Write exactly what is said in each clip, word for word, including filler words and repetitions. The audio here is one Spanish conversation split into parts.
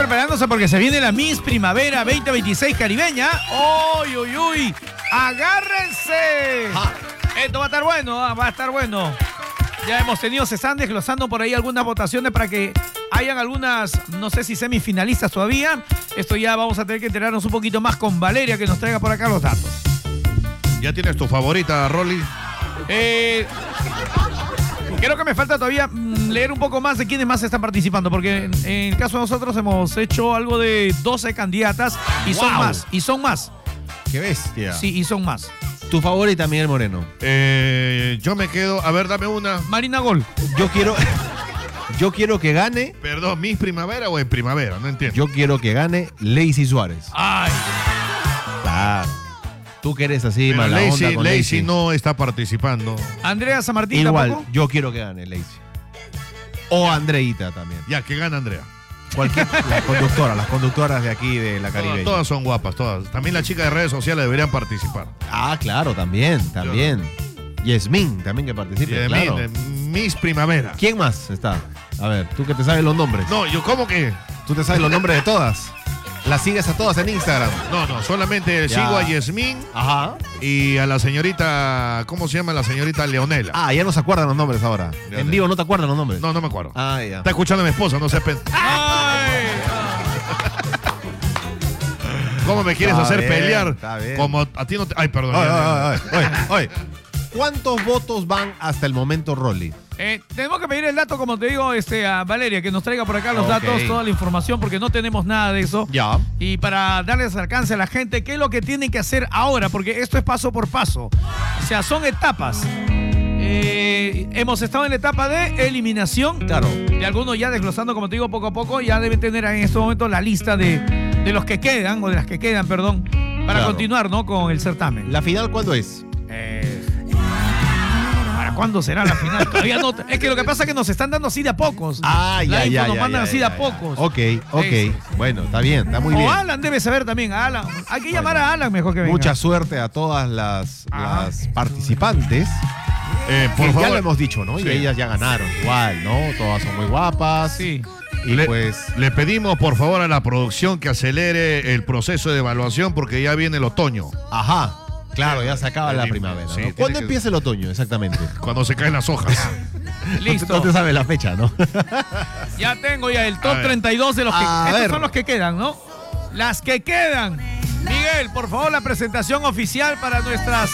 preparándose porque se viene la Miss Primavera veinte veintiséis caribeña. ¡Uy, uy, uy! ¡Agárrense! Ja. Esto va a estar bueno, ¿eh? Va a estar bueno. Ya hemos tenido, se están desglosando por ahí algunas votaciones para que hayan algunas, no sé si semifinalistas todavía. Esto ya vamos a tener que enterarnos un poquito más con Valeria, que nos traiga por acá los datos. ¿Ya tienes tu favorita, Rolly? Eh... Creo que me falta todavía leer un poco más de quiénes más están participando, porque en, en el caso de nosotros hemos hecho algo de doce candidatas y wow. son más, y son más. ¡Qué bestia! Sí, y son más. ¿Tu favorita, Miguel Moreno? Eh, yo me quedo, a ver, dame una. Marina Gol. Yo quiero, yo quiero que gane. Perdón, ¿Miss Primavera o en Primavera? No entiendo. Yo quiero que gane Lacey Suárez. ¡Ay! Claro. Tú que eres así, pero mala Lacey, onda con Lacey Lacey no está participando. Andrea Samartín igual, tampoco. yo quiero que gane Lacey. O Andreita también. Ya, que gana Andrea. Cualquier, las conductoras, las conductoras de aquí de la Caribe. Todas, todas son guapas, todas. También las chicas de redes sociales deberían participar. Ah, claro, también, también. Yasmín, también que participe, Yasmín, claro. eh, Miss Primavera. ¿Quién más está? A ver, tú que te sabes los nombres. No, yo, ¿cómo que? Tú te sabes los nombres de todas. Las sigues a todas en Instagram. No, no, solamente ya. Sigo a Yasmín. Ajá. Y a la señorita, ¿cómo se llama la señorita Leonela? Ah, ya no se acuerdan los nombres ahora. Leonela. En vivo no te acuerdan los nombres. No, no me acuerdo. Ah, ya. Está escuchando a mi esposa, no se pen... ¡Ay! ¿Cómo me quieres está hacer bien, pelear? Está bien. Como a ti no te... Ay, perdón. Oye, oye, oye, oye. ¿Cuántos votos van hasta el momento, Rolly? Eh, tenemos que pedir el dato, como te digo, este, a Valeria, que nos traiga por acá los okay. datos, toda la información, porque no tenemos nada de eso. Ya. Y para darles alcance a la gente, ¿qué es lo que tienen que hacer ahora? Porque esto es paso por paso. O sea, son etapas. Eh, hemos estado en la etapa de eliminación. Claro. De algunos ya desglosando, como te digo, poco a poco. Ya deben tener en este momento la lista de, de los que quedan, o de las que quedan, perdón, para claro. continuar, ¿no? Con el certamen. ¿La final cuándo es? Eh... ¿Cuándo será la final? Todavía no. Es que lo que pasa es que nos están dando así de a pocos. Ah, ya, ya, ya. Nos mandan ya, así ya, de a ya. pocos. Ok, ok. Sí, sí. Bueno, está bien, está muy o bien. Alan debe saber también. Alan. Hay que llamar bueno, a Alan mejor que venga. Mucha suerte a todas las, las participantes. Eh, por que favor. ya lo hemos dicho, ¿no? Sí. Y ellas ya ganaron igual, ¿no? Todas son muy guapas. Sí. Y le, pues... le pedimos por favor a la producción que acelere el proceso de evaluación porque ya viene el otoño. Ajá. Claro, ya se acaba la primavera. Sí, ¿no? ¿Cuándo que... empieza el otoño exactamente? Cuando se caen las hojas. Listo. No te, no te sabes la fecha, ¿no? Ya tengo ya el top treinta y dos de los que... A Estos ver. son los que quedan, ¿no? Las que quedan. Miguel, por favor, la presentación oficial para nuestras...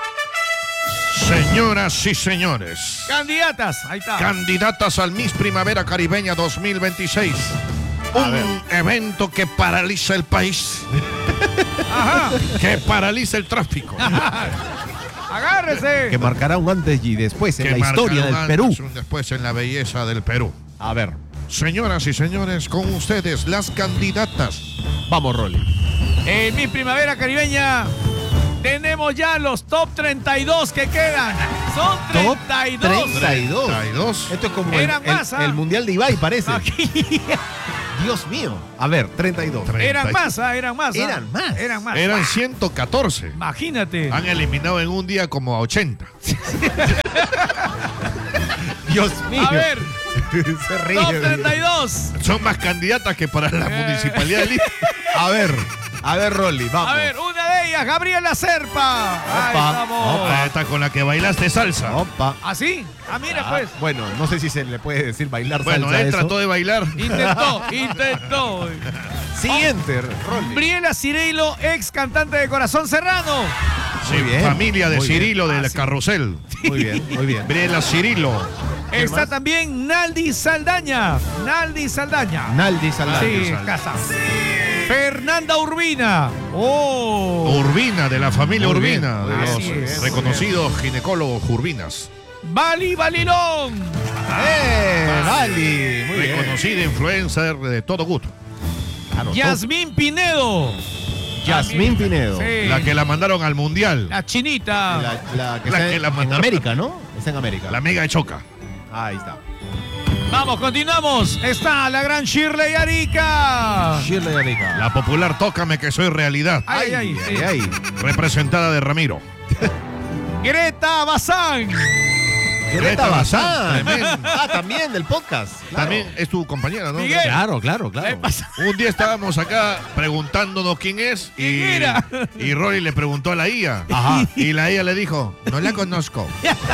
Señoras y señores. Candidatas. Ahí está. Candidatas al Miss Primavera Caribeña dos mil veintiséis. Un evento que paraliza el país. Ajá. Que paraliza el tráfico. Agárrese. Que marcará un antes y después en que la historia del antes, Perú. Un después en la belleza del Perú. A ver. Señoras y señores, con ustedes las candidatas. Vamos, Rolly. En mi primavera caribeña tenemos ya los top treinta y dos que quedan. Son treinta y dos. treinta y dos. treinta y dos. Esto es como el, Eran más, el, ¿ah? el Mundial de Ibai, parece. Aquí. Dios mío. A ver, treinta y dos. Eran más, ¿ah? Eran más. ¿ah? Eran más. Eran más. Eran ciento catorce. Imagínate. Han eliminado en un día como a ochenta. Dios mío. A ver. Se ríe. Top treinta y dos. Son más candidatas que para la Eh. municipalidad de Lima. A ver. A ver, Rolly, vamos. A ver, una de ellas, Gabriela Serpa. Ahí Opa, estamos. opa. Esta con la que bailaste salsa. Opa. ¿Así? Ah, mira, Ah, pues. bueno, no sé si se le puede decir bailar Bueno, salsa a él eso. trató de bailar. Intentó, intentó. Siguiente, Rolly. Briela Cirilo, ex cantante de Corazón Serrano. Sí, Muy bien, familia de muy bien. Cirilo del Ah, sí. carrusel. Muy bien, muy bien. Briela Cirilo. Está más? también Naldi Saldaña. Naldi Saldaña. Naldi Saldaña. Sí, Saldaña. casa. Fernanda Urbina. Oh. Urbina, de la familia Muy bien, Urbina. muy De bien, los muy bien, reconocidos ginecólogos Urbinas. Bali Balilón. ¡Eh! Vali. Muy bien. Reconocida influencer de todo gusto. Claro, Yasmín Pinedo. Yasmín Pinedo. Sí. La que la mandaron al mundial. La chinita. La, la que La está que en, la en mandaron. América, ¿no? Está en América. La mega de Choca. Ahí está. Vamos, continuamos. Está la gran Shirley Arica. Shirley Arica. La popular Tócame que soy realidad. Ay, ay, ay, sí. ay. Representada de Ramiro. Greta Bazán. Greta Bazán. Tremendo. Ah, también del podcast. Claro. También es tu compañera, ¿no? Miguel. Claro, claro, ¿Qué claro. pasa? Un día estábamos acá preguntándonos quién es y, ¿Quién era? y Rolly le preguntó a la I A. Ajá. Y la I A le dijo, no la conozco.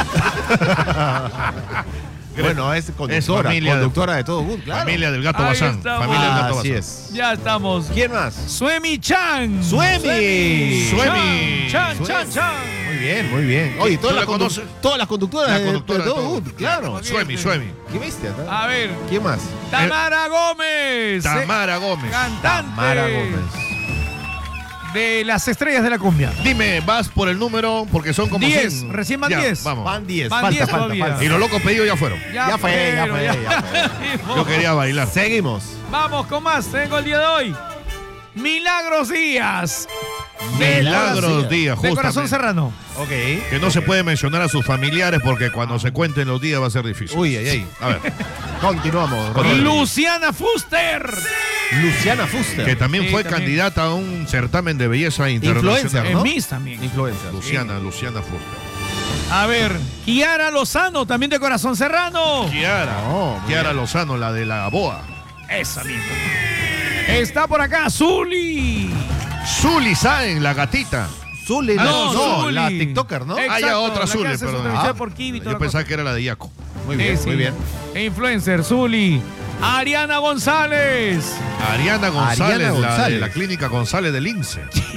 Bueno, es conductora, familia de- conductora de, todo Good, claro. Familia del gato Ahí Bazán. estamos. Familia del gato Así Bazán. es. Ya estamos. ¿Quién más? Suemi Chan. Suemi. Suemi. Chan, Suemi. Chan, Chan. Muy bien, muy bien. Oye, ¿Tú todas la las, condu- conoces? todas las conductoras La de, conductora de de todo todo. Good, claro. Suemi, Suemi. ¿Qué bestia? ¿no? A ver, ¿Quién más? Tamara Gómez. Tamara Gómez. Cantante. Tamara Gómez. De las estrellas de la cumbia. Dime, vas por el número porque son como Diez, cien. recién van Ya, diez. Vamos. Van diez. Van Falta, diez falta, todavía. falta. Y los locos pedidos ya fueron. Ya fue, ya pero, fue, ya fue. Yo quería bailar. Seguimos. Vamos con más. Tengo el día de hoy. Milagros Díaz. Milagros Díaz, De Corazón justamente. Serrano. Ok. Que no se puede mencionar a sus familiares porque cuando se cuenten los días va a ser difícil. Uy, ay, ay. A ver, Continuamos. Con el- Luciana Fuster. Luciana Fuster. que también Sí, fue también. candidata a un certamen de belleza internacional. Influencer, En ¿no? Miss también. Influencer. Luciana, Luciana Fuster. A ver, Kiara Lozano, también de Corazón Serrano. Kiara. Oh, muy Kiara bien. Lozano, la de la boa. Esa misma. Está por acá, Zuli. Zuli Sáenz, la gatita. Zuli, Ah, no, no, no, Zuli. la TikToker, ¿no? Eh, Ah, ya Exacto, otra la que Zuli, hace su perdón. transmisión Ah, por Kiwi y toda Yo la pensaba cosa. que era la de Yaco. Muy bien, Sí, muy sí. bien. Influencer, Zuli. Ariana González. Ariana González, Ariana la de González. la clínica González del INSE.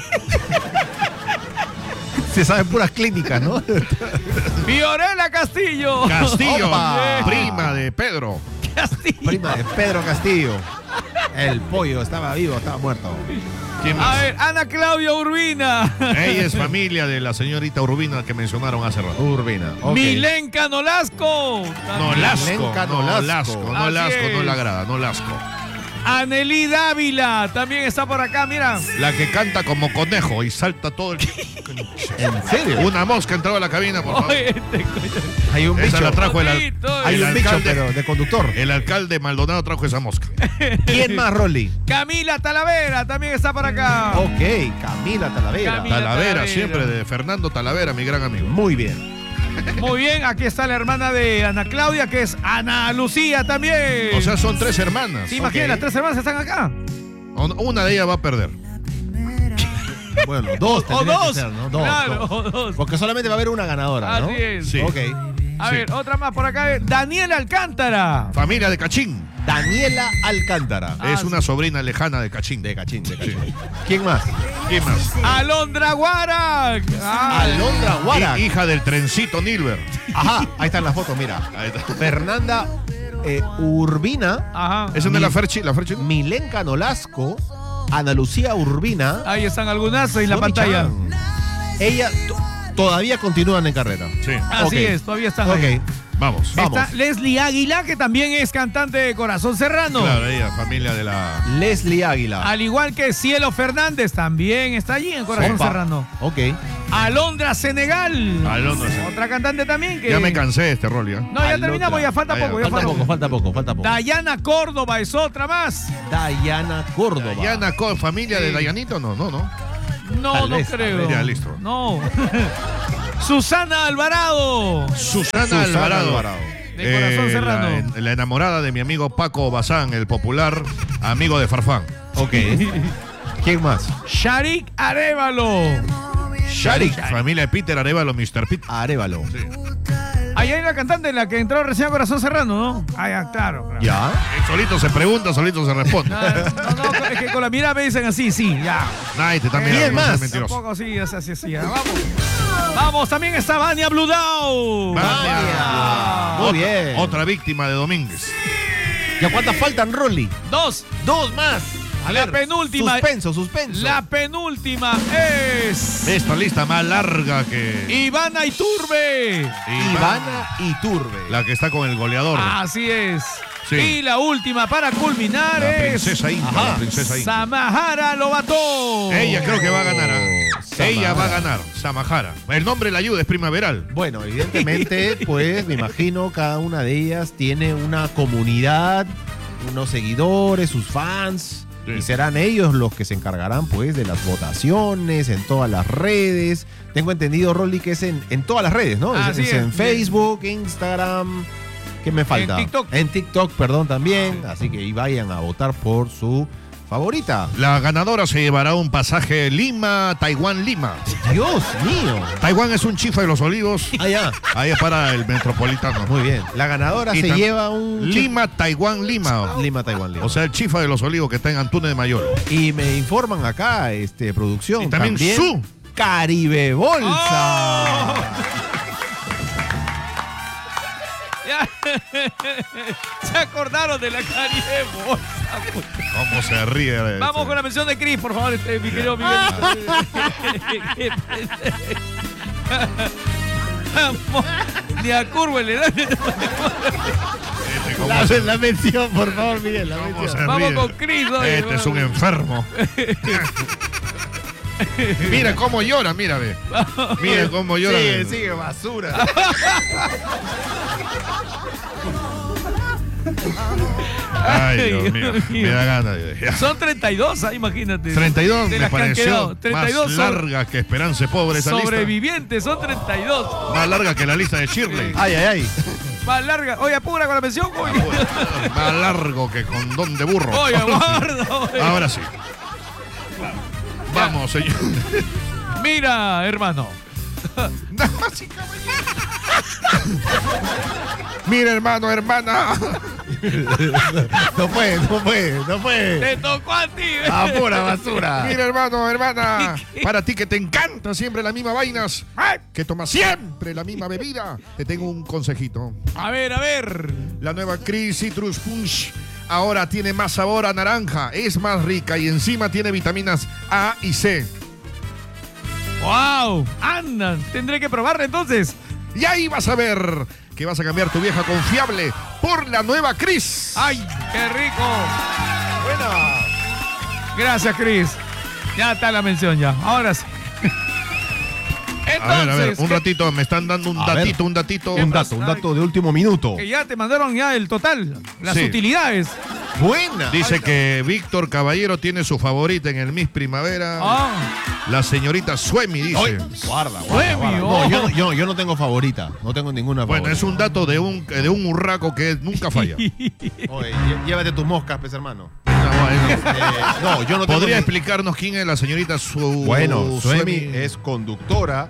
Se saben puras clínicas, ¿no? Fiorella Castillo. Castillo, Opa. prima de Pedro. Castillo. Prima de Pedro Castillo. El pollo estaba vivo, estaba muerto. ¿Quién A más? ver, Ana Claudia Urbina. Ella es familia de la señorita Urbina que mencionaron hace rato. Urbina. ok. Milenka Nolasco. Nolasco, Milenka no Nolasco. Lasco, no Así Lasco, no es. la agrada, no Lasco. Anelí Dávila también está por acá, mira. La que canta como conejo y salta todo el... ¿En serio? Una mosca entró a la cabina, por favor. Oye, este coño. Hay un Esa bicho. la trajo el, al- Bonito, Hay el un bicho, alcalde. pero de conductor. El alcalde Maldonado trajo esa mosca. ¿Quién más, Rolly? Camila Talavera también está por acá. Ok, Camila Talavera. Camila. Talavera, Talavera. siempre de Fernando Talavera, mi gran amigo. Muy bien. Muy bien, aquí está la hermana de Ana Claudia, que es Ana Lucía también. O sea, son tres hermanas. ¿Sí, imagínate, ok. las tres hermanas están acá. Una de ellas va a perder. Bueno, dos O tendría que dos. ser, ¿no? Dos, claro, dos. o dos. Porque solamente va a haber una ganadora, ¿no? Así es. Sí. Ok. A Sí. ver, otra más por acá. Daniela Alcántara. Familia de Cachín. Daniela Alcántara. Ah, es sí. una sobrina lejana de Cachín. De Cachín, de Cachín. ¿Quién más? ¿Quién más? Alondra Guara. Ah, Alondra Guara. Hi- hija del trencito Nilber. Ajá, ahí están las fotos, mira. Ahí está. Fernanda eh, Urbina, Ajá. ¿Esa no es la Ferchi? ¿La Ferchi? Milenka Nolasco, Ana Lucía Urbina. Ahí están algunas en la Somi pantalla. Chan. Ella to- todavía continúan en carrera. Sí. Así Ok. es, todavía están Ok, ahí. Vamos. vamos. Está Leslie Águila, que también es cantante de Corazón Serrano. Claro, ella, familia de la... Leslie Águila. Al igual que Cielo Fernández, también está allí en Corazón Opa. Serrano. Ok. Alondra Senegal. Alondra Senegal. Otra cantante también que... Ya me cansé de este rol, ¿ya? No, ya Alondra. terminamos, ya falta Ah, ya. poco. Ya Falta falta poco, falta poco, falta poco. Dayana Córdoba es otra más. Dayana Córdoba. Dayana, Co- ¿familia de Sí. Dayanito? No, no, no. No, Tal no vez, creo. tal vez. Ya, listo. No. Susana Alvarado. Susana, Susana Alvarado. Alvarado. De Corazón Serrano. La, en- la enamorada de mi amigo Paco Bazán, el popular amigo de Farfán. Ok. ¿Quién más? Sharik Arevalo. Sharik. Familia de Peter Arevalo, mister Pete. Arevalo. Sí. Ahí hay la cantante en la que entró recién a Corazón Serrano, ¿no? Ah, ya, claro. claro. ¿Ya? Él solito se pregunta, solito se responde. Ah, No, no, es que con la mirada me dicen así, sí, ya. Nadie te está mirando, ¿Quién no seas más? mentiroso. Tampoco así, es así, así. ya. Vamos. Vamos, también está Vania Bludau. Vania. Muy Otra- bien. Otra víctima de Domínguez. ¿Ya cuántas faltan, Rolly? Dos. Dos más. A La ver, penúltima. Suspenso, suspenso. La penúltima es Esta lista más larga que Ivana Iturbe. Ivana Iturbe. La que está con el goleador. Así es. Sí. Y la última para culminar La es princesa Inca. Ajá. La princesa Inca. Samahara Lobato. Ella creo que va a ganar. ¿ah? Samahara. Ella va a ganar. Samahara. El nombre la ayuda, es primaveral. Bueno, evidentemente, pues me imagino cada una de ellas tiene una comunidad, unos seguidores, sus fans. Sí. Y serán ellos los que se encargarán, pues, de las votaciones en todas las redes. Tengo entendido, Rolly, que es en, en todas las redes, ¿no? Ah, es, sí, es en es. Facebook, Instagram. ¿Qué me falta? En TikTok. En TikTok, perdón, también. Así que ahí vayan a votar por su favorita. La ganadora se llevará un pasaje Lima, Taiwán, Lima. Dios mío. Taiwán es un chifa de los olivos. Ah, ya. Ahí es para el metropolitano. Muy bien. La ganadora Y se tam- lleva un... Lima, Taiwán, Lima. Lima, Taiwán, Lima. O sea, el chifa de los olivos que está en Antunes de Mayor. Y me informan acá, este, producción. Y también su- Caribe Bolsa. ¡Oh! Ya. Se acordaron de la Caribe Bolsa. ¿Cómo se ríe? Vamos con la mención de Chris, por favor, este, mi querido Miguel. Vamos, ni a Curvo le da. Este, ¿cómo La, se- la mención, por favor, Miguel. La cómo mención. se Vamos ríe? con Chris, oye, Este es vamos. un enfermo. Mira cómo llora, mira, ve. Mira cómo llora. Sigue, sigue, basura. Ay, Dios mío, me da ganas. de- Son treinta y dos, ah, imagínate. treinta y dos De me las que han pareció quedado. treinta y dos más sobre- larga que Esperanza Pobre esa lista. sobrevivientes, son treinta y dos. Más larga que la lista de Shirley. Ay, ay, ay. Más larga. Oye, apura con la mención, oye. Más largo que condón de burro. Oye, guarda, oye. Ahora sí. Vamos, señor. Mira, hermano. Damas y caballeros. Mira, hermano, hermana. No fue, no fue, no fue. Te tocó a ti, ¿ves? Ah, pura basura. Mira, hermano, hermana. Para ti que te encanta siempre las mismas vainas, que tomas siempre la misma bebida, te tengo un consejito. A ver, a ver. La nueva Cris Citrus Punch ahora tiene más sabor a naranja, es más rica y encima tiene vitaminas A y C. ¡Wow! ¡Anda! Tendré que probarla entonces. Y ahí vas a ver que vas a cambiar tu vieja confiable por la nueva Cris. ¡Ay, qué rico! Buena. Gracias, Chris. Ya está la mención ya. Ahora sí. Entonces, A ver, a ver, un ¿qué- ratito, me están dando un A ver. datito, un datito. Un dato, un dato de último minuto. que ya te mandaron ya el total, las Sí. utilidades. Buena. Dice que Víctor Caballero tiene su favorita en el Miss Primavera. Ah, La señorita Suemi dice. Ay, guarda, guarda, Suemi, guarda. oh. No, yo, yo, yo no tengo favorita. No tengo ninguna Bueno, favorita. es un dato de un, de un urraco que nunca falla. Oye, lle- llévate tus moscas, pues, hermano. No, bueno. Eh, no, yo no tengo ¿Podría ni- explicarnos quién es la señorita Su Bueno, Suemi Suemi? es conductora.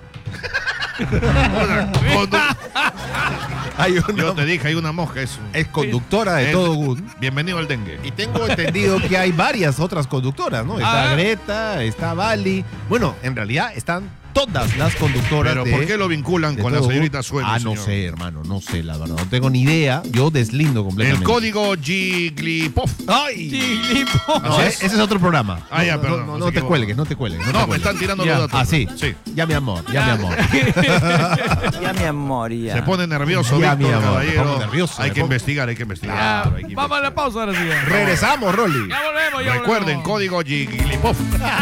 Condu- Hay una- Yo te dije, hay una mosca, eso. es conductora de Es- todo good. Bienvenido al dengue. Y tengo entendido que hay varias otras conductoras, ¿no? Está Ah. Greta, está Bali. Bueno, en realidad están todas las conductoras Pero de... ¿por qué lo vinculan de con la todo señorita good. Suemi, Ah, no señor? sé, hermano, no sé, la verdad. No tengo ni idea. Yo deslindo El completamente. código Jigglypuff. ¡Ay! Chilipo. No, Así e- es. ese es otro programa. Ah, ya, no, perdón, no, no no se te equivocó. cuelgues, no te cuelgues. No, te No, me cuelgues. están tirando Ya. los datos. Ah, sí. Sí. Ya, mi amor, ya, mi amor. Ya, mi amor, ya. Se pone nervioso, Ya, Víctor mi amor, me Caballero. pongo nervioso, hay me que pongo- investigar, hay que investigar. Ya, Claro, hay que vamos a la pausa ahora sí. ya. Regresamos, Rolly. Ya volvemos, ya Recuerden, volvemos. código Jigglypuff.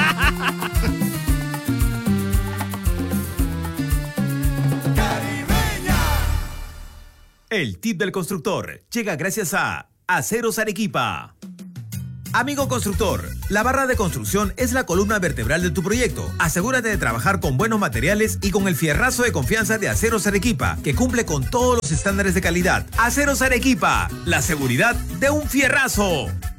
El tip del constructor llega gracias a Aceros Arequipa. Amigo constructor, la barra de construcción es la columna vertebral de tu proyecto. Asegúrate de trabajar con buenos materiales y con el fierrazo de confianza de Aceros Arequipa, que cumple con todos los estándares de calidad. Aceros Arequipa, la seguridad de un fierrazo.